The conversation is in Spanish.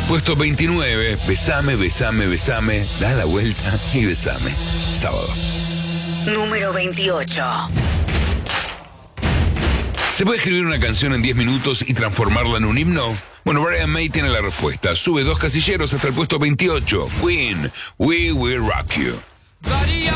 Puesto 29, Besame, besame, besame, da la vuelta y besame. Sábado. Número 28. ¿Se puede escribir una canción en 10 minutos y transformarla en un himno? Bueno, Brian May tiene la respuesta. Sube 2 casilleros hasta el puesto 28. Queen, We Will Rock You. Buddy,